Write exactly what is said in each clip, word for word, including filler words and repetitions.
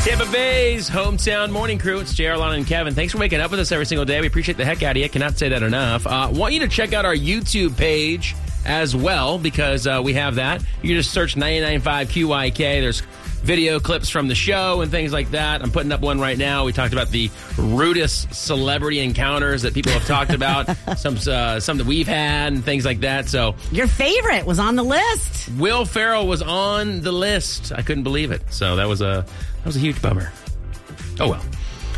Tampa Bay's hometown morning crew. It's J R, Lana, and Kevin. Thanks for waking up with us every single day. We appreciate the heck out of you. Cannot say that enough. Uh, want you to check out our YouTube page as well, because uh, we have that. You can just search ninety-nine point five Q Y K. There's video clips from the show and things like that. I'm putting up one right now. We talked about the rudest celebrity encounters that people have talked about, some uh, some that we've had and things like that. So your favorite was on the list. Will Ferrell was on the list. I couldn't believe it. So that was a that was a huge bummer. Oh well.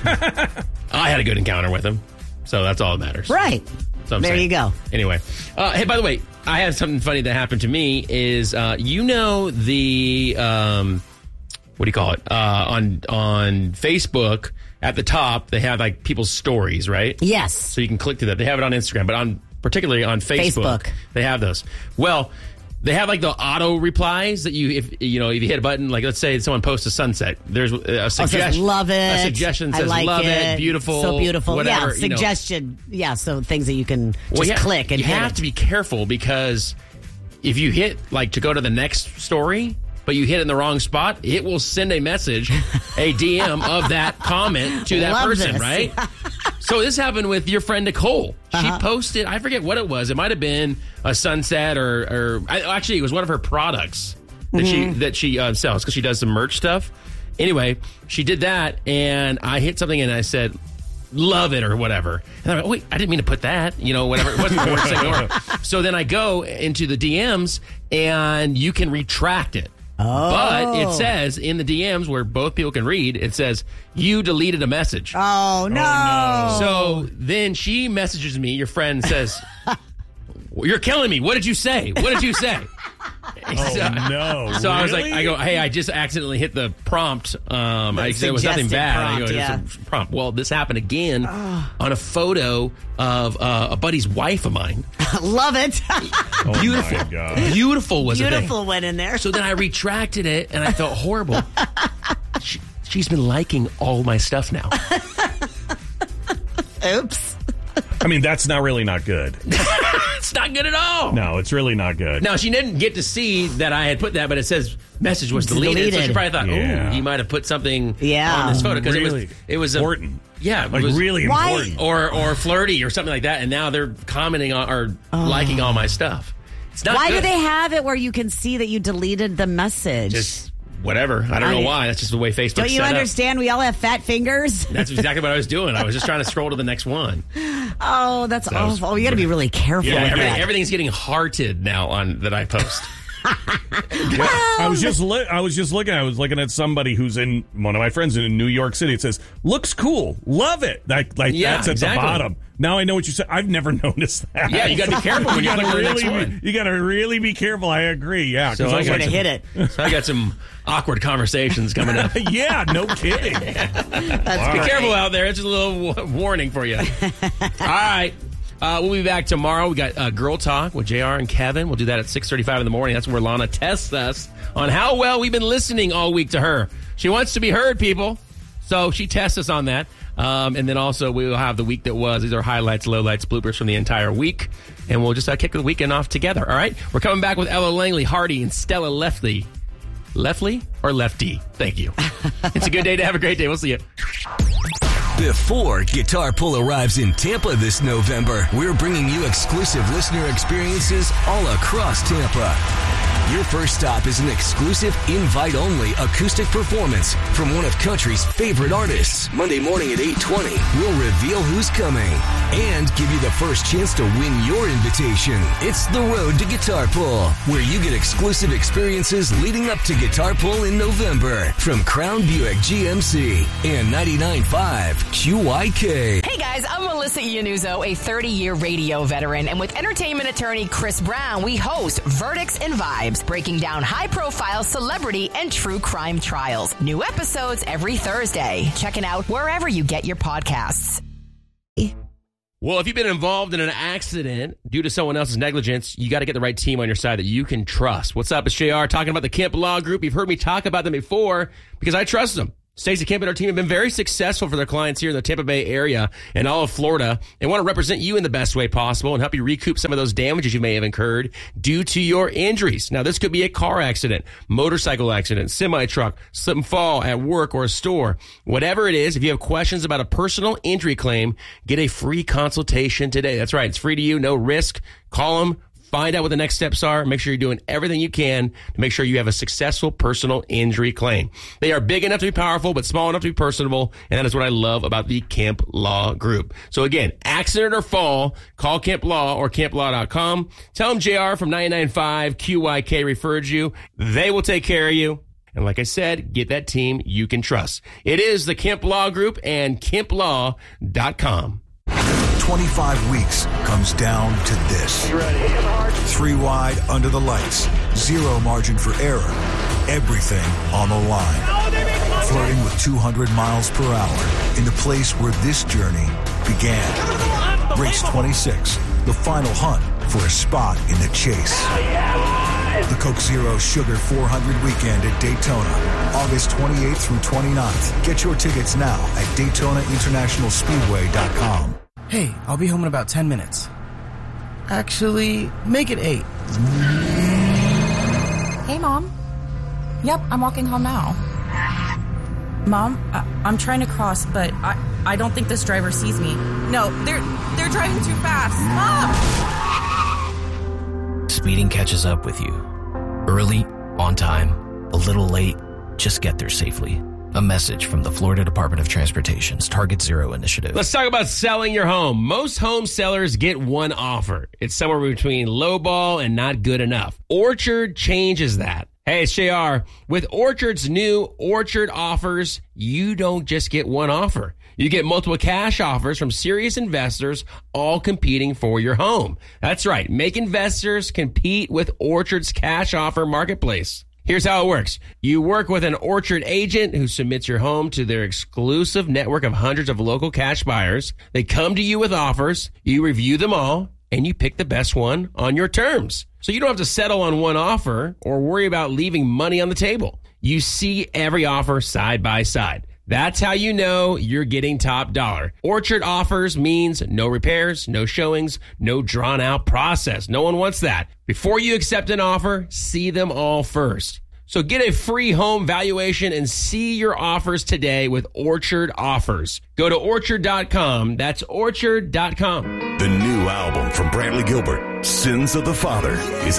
I had a good encounter with him, so that's all that matters. Right. So there saying. you go. Anyway, uh, hey, by the way, I have something funny that happened to me. Is uh, you know the um, what do you call it uh, on on Facebook at the top? They have like people's stories, right? Yes. So you can click to that. They have it on Instagram, but on particularly on Facebook, Facebook. they have those. Well, they have like the auto replies that you, if you know, if you hit a button, like let's say someone posts a sunset, there's a suggestion. Oh, love it. A suggestion says, I like love it. it, beautiful, so beautiful. whatever. Yeah, suggestion. You know. Yeah, so things that you can just well, yeah, click and you hit have it. to be careful, because if you hit like to go to the next story, but you hit in the wrong spot, it will send a message, a D M of that comment to that Love person, this. right? So this happened with your friend Nicole. She Uh-huh. posted, I forget what it was. It might have been a sunset or, or I, actually, it was one of her products that Mm-hmm. she that she uh, sells, because she does some merch stuff. Anyway, she did that, and I hit something, and I said, love it, or whatever. And I'm like, wait, I didn't mean to put that, you know, whatever. It wasn't the worst thing in the world. So then I go into the D Ms, and you can retract it. Oh. But it says in the D Ms, where both people can read, it says, you deleted a message. Oh, no. So then she messages me, your friend says, you're killing me. What did you say? What did you say? Oh, so, no. So I was like, Really? I go, hey, I just accidentally hit the prompt. Um, I said it was nothing suggested bad. prompt, I go, yeah. it's a prompt. Well, this happened again on a photo of uh, a buddy's wife of mine. Love it. Oh, Beautiful. my God. Beautiful was the Beautiful thing. went in there. So then I retracted it, and I felt horrible. she, she's been liking all my stuff now. Oops. I mean, that's not really not good. It's not good at all. No, it's really not good. Now, she didn't get to see that I had put that, but it says message was deleted. Deleted. So she probably thought, Yeah. oh, he might have put something Yeah. on this photo. Because Really it was, it was a, important. yeah, it Like, was, really Why? important. or or flirty or something like that. And now they're commenting on or liking all my stuff. It's not Why good. do they have it where you can see that you deleted the message? Just whatever. I don't know I- why. That's just the way Facebook's Don't you set up. understand? We all have fat fingers. That's exactly what I was doing. I was just trying to scroll to the next one. Oh, that's That was awful. Oh, you got to be really careful Yeah, with every, that. everything's getting hearted now on that I post. Yeah. I was just li- I was just looking. I was looking at somebody who's in one of my friends in New York City. It says, "Looks cool, love it." Like, like Yeah, that's at exactly. the bottom. Now I know what you said. I've never noticed that. Yeah, you got to be careful when you gotta click on the next really, one. be, you got to really be careful. I agree. Yeah, 'cause So I I was gotta like, hit it. So I got some awkward conversations coming up. yeah, no kidding. That's Wow. Be great. careful out there. It's just a little w- warning for you. All right. Uh, we'll be back tomorrow. We got uh, Girl Talk with J R and Kevin. We'll do that at six thirty-five in the morning. That's where Lana tests us on how well we've been listening all week to her. She wants to be heard, people. So she tests us on that. Um, and then also we will have the week that was. These are highlights, lowlights, bloopers from the entire week. And we'll just uh, kick the weekend off together. All right. We're coming back with Ella Langley, Hardy, and Stella Leftley. Leftley or Lefty? Thank you. It's a good day to have a great day. We'll see you. Before Guitar Pull arrives in Tampa this November, we're bringing you exclusive listener experiences all across Tampa. Your first stop is an exclusive invite-only acoustic performance from one of country's favorite artists. Monday morning at eight twenty, we'll reveal who's coming and give you the first chance to win your invitation. It's The Road to Guitar Pull, where you get exclusive experiences leading up to Guitar Pull in November from Crown Buick G M C and ninety-nine point five Q Y K. Hey guys, I'm Melissa Iannuzzo, a thirty-year radio veteran, and with entertainment attorney Chris Brown, we host Verdicts and Vibes, breaking down high-profile celebrity and true crime trials. New episodes every Thursday. Check it out wherever you get your podcasts. Well, if you've been involved in an accident due to someone else's negligence, you got to get the right team on your side that you can trust. What's up? It's J R talking about the Kemp Law Group. You've heard me talk about them before because I trust them. Stacey Kemp and her team have been very successful for their clients here in the Tampa Bay area and all of Florida, and want to represent you in the best way possible and help you recoup some of those damages you may have incurred due to your injuries. Now, this could be a car accident, motorcycle accident, semi-truck, slip and fall at work or a store. Whatever it is, if you have questions about a personal injury claim, get a free consultation today. That's right. It's free to you, no risk. Call them. Find out what the next steps are. Make sure you're doing everything you can to make sure you have a successful personal injury claim. They are big enough to be powerful, but small enough to be personable, and that is what I love about the Kemp Law Group. So again, accident or fall, call Kemp Law or Kemp Law dot com. Tell them J R from ninety-nine point five Q Y K referred you. They will take care of you. And like I said, get that team you can trust. It is the Kemp Law Group and Kemp Law dot com. twenty-five weeks comes down to this. Three wide under the lights. Zero margin for error. Everything on the line. Flirting with two hundred miles per hour in the place where this journey began. Race twenty-six, the final hunt for a spot in the chase. The Coke Zero Sugar four hundred weekend at Daytona, August twenty-eighth through twenty-ninth. Get your tickets now at Daytona International Speedway dot com. Hey, I'll be home in about ten minutes. Actually, make it eight. Hey, Mom. Yep, I'm walking home now. Mom, I- I'm trying to cross, but I-, I don't think this driver sees me. No, they're they're driving too fast. Mom! Speeding catches up with you. Early, on time, a little late, just get there safely. A message from the Florida Department of Transportation's Target Zero initiative. Let's talk about selling your home. Most home sellers get one offer. It's somewhere between lowball and not good enough. Orchard changes that. Hey, it's J R. With Orchard's new Orchard offers, you don't just get one offer. You get multiple cash offers from serious investors, all competing for your home. That's right. Make investors compete with Orchard's cash offer marketplace. Here's how it works. You work with an Orchard agent who submits your home to their exclusive network of hundreds of local cash buyers. They come to you with offers. You review them all, and you pick the best one on your terms. So you don't have to settle on one offer or worry about leaving money on the table. You see every offer side by side. That's how you know you're getting top dollar. Orchard offers means no repairs, no showings, no drawn out process. No one wants that. Before you accept an offer, see them all first. So get a free home valuation and see your offers today with Orchard Offers. Go to orchard dot com. That's orchard dot com. The new album from Bradley Gilbert, Sins of the Father, is